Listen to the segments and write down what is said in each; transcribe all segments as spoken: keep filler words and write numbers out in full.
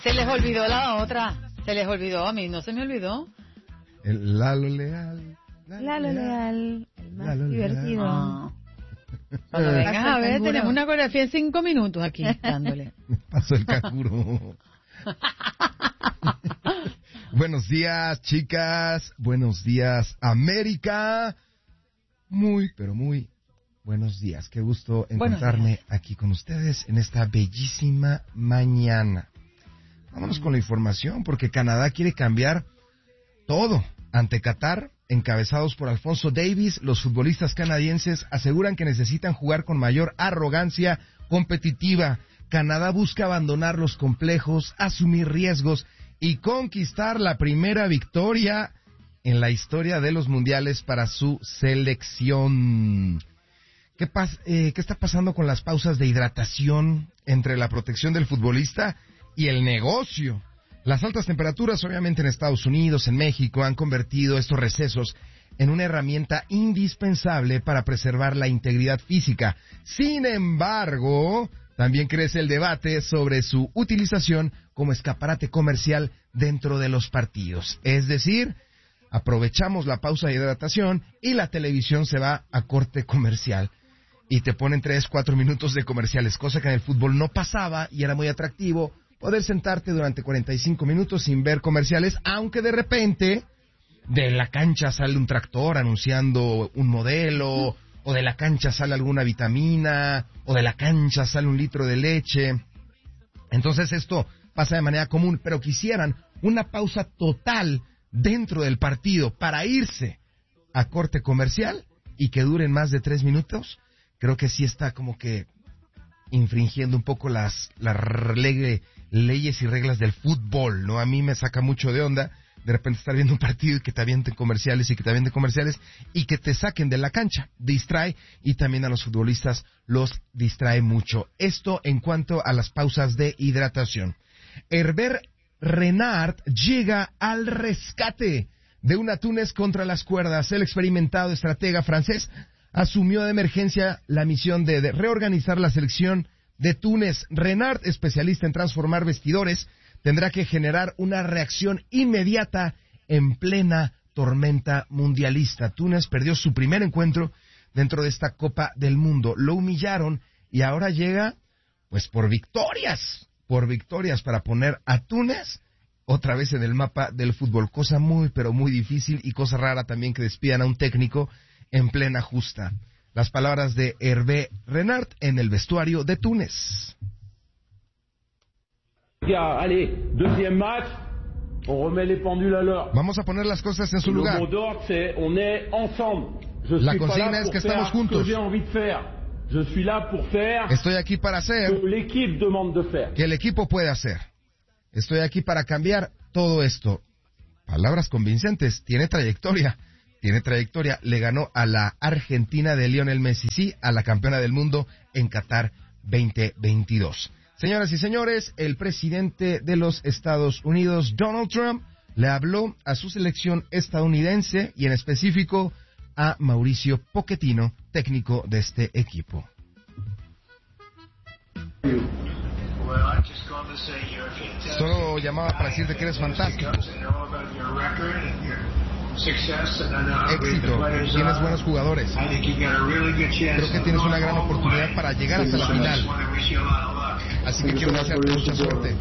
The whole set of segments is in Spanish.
Se les olvidó la otra. Se les olvidó, a mí no se me olvidó. El Lalo Leal. Lalo, Lalo Leal, el más Lalo divertido. Ah. Cuando vengas a ver, tenemos una coreografía en cinco minutos aquí dándole. Pasó el canguro. Buenos días, chicas. Buenos días, América. Muy, pero muy buenos días. Qué gusto encontrarme aquí con ustedes en esta bellísima mañana. Vámonos con la información, porque Canadá quiere cambiar todo. Ante Qatar, encabezados por Alfonso Davies, los futbolistas canadienses aseguran que necesitan jugar con mayor arrogancia competitiva. Canadá busca abandonar los complejos, asumir riesgos y conquistar la primera victoria en la historia de los mundiales para su selección. ¿Qué, pas- eh, ¿Qué está pasando con las pausas de hidratación entre la protección del futbolista y el negocio? Las altas temperaturas, obviamente en Estados Unidos, en México, han convertido estos recesos en una herramienta indispensable para preservar la integridad física. Sin embargo, también crece el debate sobre su utilización como escaparate comercial dentro de los partidos. Es decir, aprovechamos la pausa de hidratación y la televisión se va a corte comercial. Y te ponen tres, cuatro minutos de comerciales, cosa que en el fútbol no pasaba y era muy atractivo poder sentarte durante cuarenta y cinco minutos sin ver comerciales, aunque de repente de la cancha sale un tractor anunciando un modelo, o de la cancha sale alguna vitamina, o de la cancha sale un litro de leche. Entonces esto pasa de manera común, pero quisieran una pausa total dentro del partido para irse a corte comercial y que duren más de tres minutos. Creo que sí está como que infringiendo un poco las, las leyes, leyes y reglas del fútbol, ¿no? A mí me saca mucho de onda de repente estar viendo un partido y que te avienten comerciales y que te avienten comerciales y que te saquen de la cancha. Distrae, y también a los futbolistas los distrae mucho. Esto en cuanto a las pausas de hidratación. Hervé Renard llega al rescate de una Túnez contra las cuerdas. El experimentado estratega francés asumió de emergencia la misión de, de reorganizar la selección de Túnez. Renard, especialista en transformar vestidores, tendrá que generar una reacción inmediata en plena tormenta mundialista. Túnez perdió su primer encuentro dentro de esta Copa del Mundo. Lo humillaron y ahora llega, pues, por victorias, por victorias para poner a Túnez otra vez en el mapa del fútbol. Cosa muy, pero muy difícil, y cosa rara también que despidan a un técnico en plena justa. Las palabras de Hervé Renard en el vestuario de Túnez. Vamos a poner las cosas en su lugar. La consigna es que estamos juntos. Estoy aquí para hacer que el equipo puede hacer. Estoy aquí para cambiar todo esto. Palabras convincentes. Tiene trayectoria. Tiene trayectoria. Le ganó a la Argentina de Lionel Messi, sí, a la campeona del mundo en Qatar veinte veintidós. Señoras y señores, el presidente de los Estados Unidos, Donald Trump, le habló a su selección estadounidense y en específico a Mauricio Pochettino, técnico de este equipo. Solo llamaba para decirte que eres fantástico. Éxito, tienes buenos jugadores. Creo que tienes una gran oportunidad para llegar hasta la final. Así que quiero desearte mucha suerte.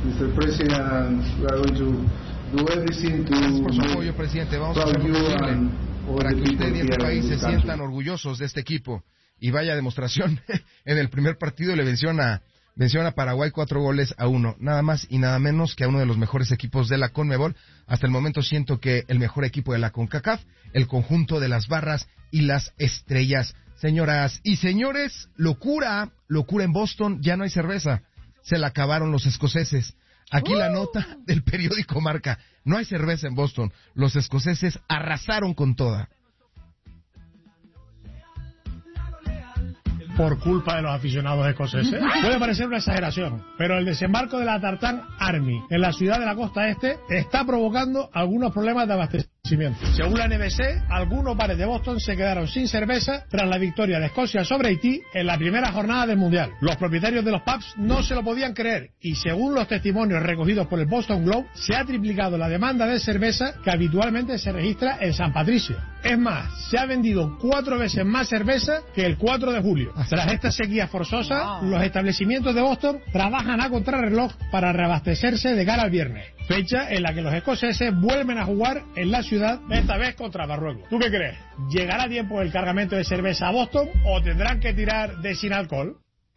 Gracias por su apoyo, presidente. Vamos a hacer lo posible para que usted y este país se sientan orgullosos de este equipo. Y vaya demostración, en el primer partido le vencieron a, vencieron a Paraguay cuatro goles a uno. Nada más y nada menos que a uno de los mejores equipos de la CONMEBOL. Hasta el momento siento que el mejor equipo de la CONCACAF, el conjunto de las barras y las estrellas. Señoras y señores, locura, locura en Boston, ya no hay cerveza. Se la acabaron los escoceses. Aquí uh. la nota del periódico Marca. No hay cerveza en Boston. Los escoceses arrasaron con toda. Por culpa de los aficionados escoceses. Puede parecer una exageración, pero el desembarco de la Tartan Army en la ciudad de la costa este está provocando algunos problemas de abastecimiento abastecimiento. Según la N B C, algunos bares de Boston se quedaron sin cerveza tras la victoria de Escocia sobre Haití en la primera jornada del Mundial. Los propietarios de los pubs no se lo podían creer y, según los testimonios recogidos por el Boston Globe, se ha triplicado la demanda de cerveza que habitualmente se registra en San Patricio. Es más, se ha vendido cuatro veces más cerveza que el cuatro de julio. Tras esta sequía forzosa, los establecimientos de Boston trabajan a contrarreloj para reabastecerse de cara al viernes, fecha en la que los escoceses vuelven a jugar en la ciudad, esta vez contra Marruecos. ¿Tú qué crees? ¿Llegará a tiempo el cargamento de cerveza a Boston o tendrán que tirar de sin alcohol?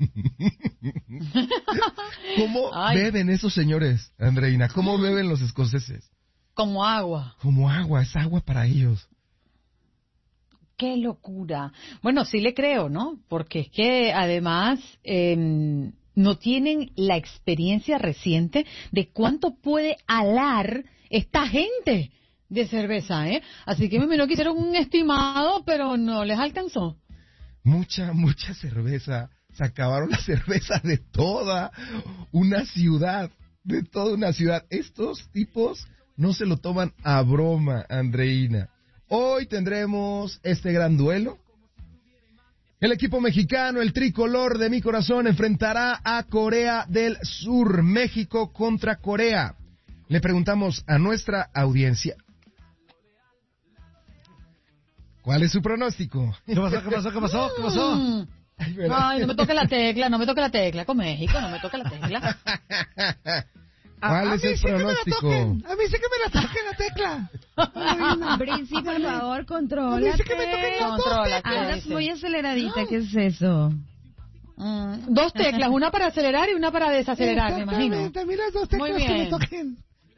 ¿Cómo Ay. beben esos señores, Andreina? ¿Cómo beben los escoceses? Como agua. Como agua, es agua para ellos. ¡Qué locura! Bueno, sí le creo, ¿no? Porque es que además eh, no tienen la experiencia reciente de cuánto puede alar esta gente de cerveza, ¿eh? Así que me imagino que hicieron un estimado, pero no les alcanzó. Mucha, mucha cerveza. Se acabaron la cerveza de toda una ciudad, de toda una ciudad. Estos tipos no se lo toman a broma, Andreina. Hoy tendremos este gran duelo. El equipo mexicano, el tricolor de mi corazón, enfrentará a Corea del Sur. México contra Corea. Le preguntamos a nuestra audiencia, ¿cuál es su pronóstico? ¿Qué pasó? ¿Qué pasó? ¿Qué pasó? ¿Qué pasó? Mm. Ay, Ay, no me toque la tecla, no me toque la tecla. Con México, no me toque la tecla. ¿Cuál a, es a el sí pronóstico? Que me la a mí sí que me la toquen la tecla. Ay, no. Brinci, por favor, contrólate. A mí sí que me toquen las dos teclas. Andas muy aceleradita, no. ¿Qué es eso? Mm, dos teclas, una para acelerar y una para desacelerar, me imagino. A mí las dos teclas que me toquen.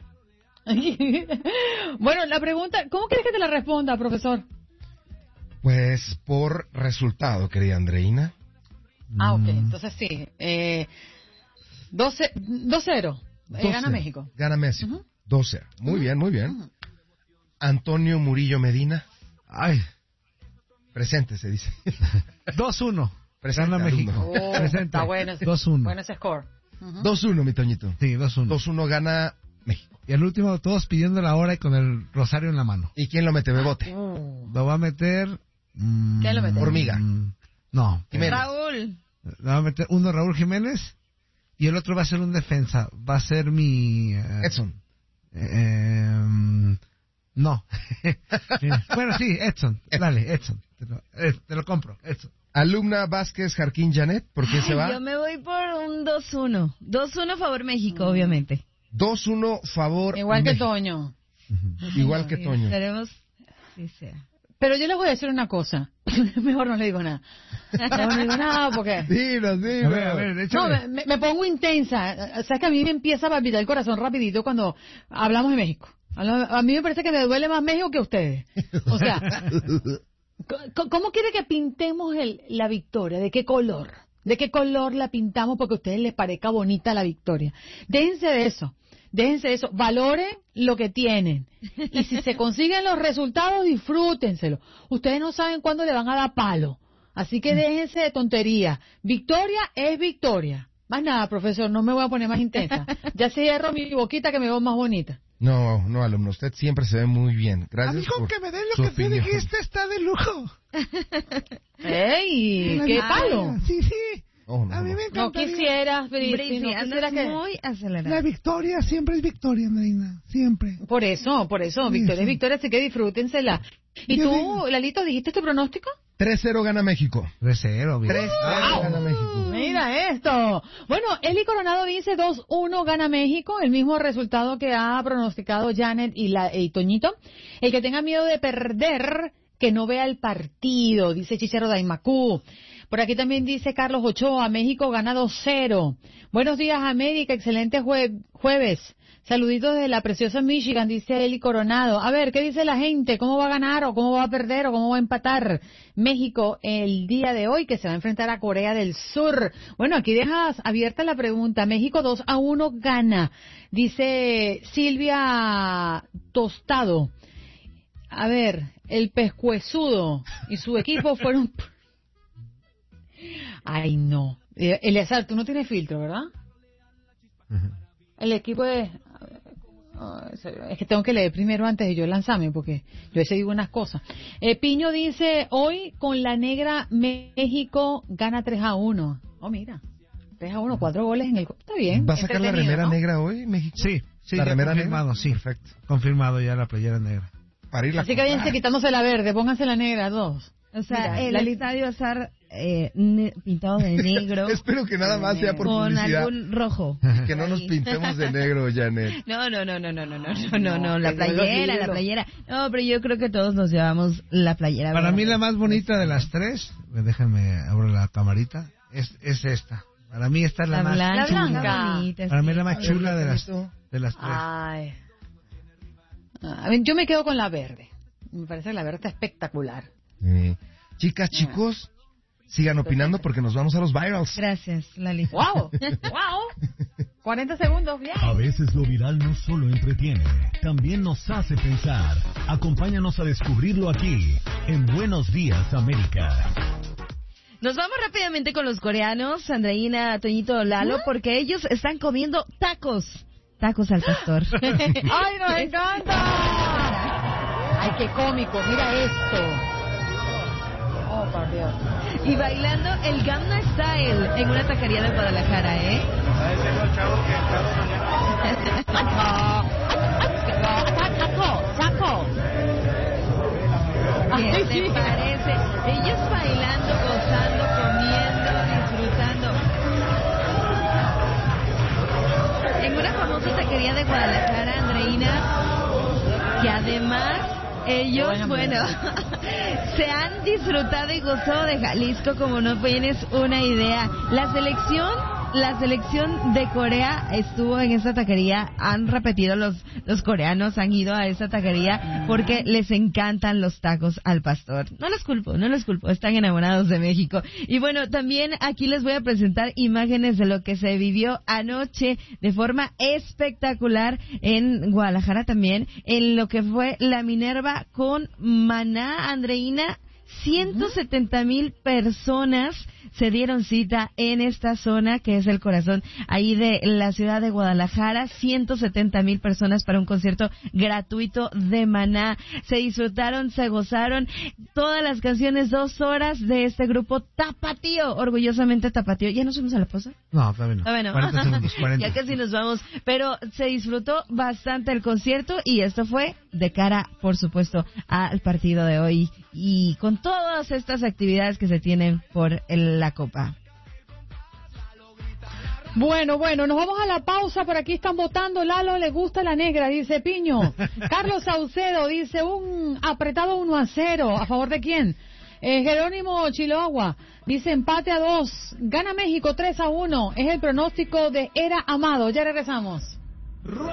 Bueno, la pregunta, ¿cómo quieres que te la responda, profesor? Pues por resultado, querida Andreina. Ah, ok, entonces sí. Eh, dos cero. Eh, gana México. Gana México. Uh-huh. dos cero. Muy uh-huh. bien, muy bien. Uh-huh. Antonio Murillo Medina. Ay. Presente, se dice. dos uno. Presente, gana México. Oh, Presente. Está bueno ese, dos uno. Bueno ese score. Uh-huh. dos uno, mi Toñito. Sí, dos uno. dos uno gana México. Y al último, todos pidiendo la hora y con el rosario en la mano. ¿Y quién lo mete? Bebote. Uh. Lo va a meter... Mm, ¿Quién lo mete? Hormiga. No. Jiménez. Raúl. Lo va a meter uno Raúl Jiménez y el otro va a ser un defensa. Va a ser mi... Uh, Edson. Eh, no. Bueno, sí, Edson. Dale, Edson. Te lo, eh, te lo compro, Edson. Alumna Vázquez Jarquín Janet, ¿por qué Ay, se va? Yo me voy por un dos uno. dos uno favor México, obviamente. dos uno favor Igual que México. Toño. Uh-huh. Igual que Toño. Esperemos sí sea. Pero yo les voy a decir una cosa. Mejor no le digo nada. No le digo nada porque... Dinos, dinos. A ver, a ver, no, me, me pongo intensa. Sabes que a mí me empieza a palpitar el corazón rapidito cuando hablamos de México. A mí me parece que me duele más México que a ustedes. O sea, ¿cómo quiere que pintemos el, la victoria? ¿De qué color? ¿De qué color la pintamos porque a ustedes les parezca bonita la victoria? Déjense de eso. Déjense de eso, valoren lo que tienen. Y si se consiguen los resultados, disfrútenselo. Ustedes no saben cuándo le van a dar palo. Así que déjense de tontería. Victoria es victoria. Más nada, profesor, no me voy a poner más intensa. Ya cierro mi boquita que me veo más bonita. No, no, alumno, usted siempre se ve muy bien. Gracias. A mí con por que me den lo que tú dijiste está de lujo. ¡Ey! ¡Qué palo! Sí, sí. Oh, no, a mí me no quisieras, Brici, no quisiera que... muy acelerada. La victoria siempre es victoria, Andreina, siempre. Por eso, por eso, sí, victoria es sí. victoria, así que disfrútensela. ¿Y Yo tú, digo... Lalito, dijiste tu pronóstico? tres cero gana México. tres cero, tres cero wow. gana México. Mira esto. Bueno, Eli Coronado dice dos uno gana México, el mismo resultado que ha pronosticado Janet y, la, y Toñito. El que tenga miedo de perder, que no vea el partido, dice Chichero Daimacú. Por aquí también dice Carlos Ochoa, México gana dos cero. Buenos días, América, excelente jue- jueves. Saluditos desde la preciosa Michigan, dice Eli Coronado. A ver, ¿qué dice la gente? ¿Cómo va a ganar o cómo va a perder o cómo va a empatar México el día de hoy que se va a enfrentar a Corea del Sur? Bueno, aquí dejas abierta la pregunta. México dos a uno gana, dice Silvia Tostado. A ver, el pescuezudo y su equipo fueron... Ay, no. Eleazar, tú no tienes filtro, ¿verdad? Uh-huh. El equipo de... Oh, es que tengo que leer primero antes de yo lanzarme, porque yo he seguido unas cosas. Eh, Piño dice, hoy con la negra México gana tres a uno. Oh, mira, tres a uno, cuatro goles en el... Está bien. ¿Va a sacar la remera ¿no? negra hoy, México? Sí, sí, ¿La ya remera confirmado, negra? sí. Perfecto. Confirmado ya la playera negra. Para ir a Así que váyanse quitándose la verde, pónganse la negra, dos. O sea, Mira, el la li- estadio va a estar eh, ne- pintado de negro. Espero que nada más sea por con publicidad. algún rojo. Que no nos pintemos de negro, Janet. No, no, no, no, no, no, no, no, no, no, la que no lo playera, la hielo. playera. No, pero yo creo que todos nos llevamos la playera. Para verde. mí la más bonita de las tres, déjame abro la camarita, es, es esta. Para mí esta es la, La más blanca, chula. blanca. bonita, Para sí. mí es la más chula de las, bonito. de las tres. Ay. A ver, yo me quedo con la verde. Me parece que la verde está espectacular. Eh, chicas, chicos, sigan opinando porque nos vamos a los virals. Gracias, Lali. ¡Wow! ¡Wow! cuarenta segundos, bien. A veces lo viral no solo entretiene, también nos hace pensar. Acompáñanos a descubrirlo aquí, en Buenos Días, América. Nos vamos rápidamente con los coreanos, Andreina, Toñito, Lalo, porque ellos están comiendo tacos. Tacos al pastor. ¡Ay, nos encanta! ¡Ay, qué cómico! Mira esto. Oh, por Dios. Y bailando el Gangnam Style en una taquería de Guadalajara, ¿eh? ¡Saco! ¡Saco! ¿Qué te parece? Ellos bailando, gozando, comiendo, disfrutando. En una famosa taquería de Guadalajara, Andreina, que además ellos, Qué buena bueno, se han disfrutado y gozado de Jalisco como no tienes una idea. La selección, la selección de Corea estuvo en esta taquería, han repetido los, los coreanos, han ido a esta taquería porque les encantan los tacos al pastor. No los culpo, no los culpo, están enamorados de México. Y bueno, también aquí les voy a presentar imágenes de lo que se vivió anoche de forma espectacular en Guadalajara también, en lo que fue la Minerva con Maná, Andreina. ciento setenta mil personas se dieron cita en esta zona que es el corazón ahí de la ciudad de Guadalajara. ciento setenta mil personas para un concierto gratuito de Maná. Se disfrutaron, se gozaron todas las canciones, dos horas de este grupo Tapatío, orgullosamente Tapatío. ¿Ya nos fuimos a la pausa? No, todavía no. Todavía no. cuarenta segundos, cuarenta. Ya casi nos vamos, pero se disfrutó bastante el concierto y esto fue de cara, por supuesto, al partido de hoy y con todas estas actividades que se tienen por el, la Copa. Bueno, bueno, nos vamos a la pausa. Por aquí están votando. Lalo le gusta la negra, dice Piño. Carlos Saucedo dice un apretado uno a cero. ¿A favor de quién? Eh, Jerónimo Chiloagua dice empate a dos. Gana México tres a uno. Es el pronóstico de Era Amado. Ya regresamos.